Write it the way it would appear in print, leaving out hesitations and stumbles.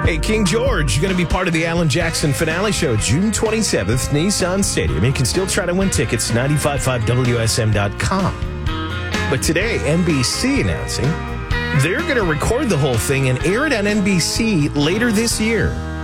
Hey, King George, you're going to be part of the Alan Jackson finale show, June 27th, Nissan Stadium. You can still try to win tickets, 955WSM.com. But today, NBC announcing they're going to record the whole thing and air it on NBC later this year.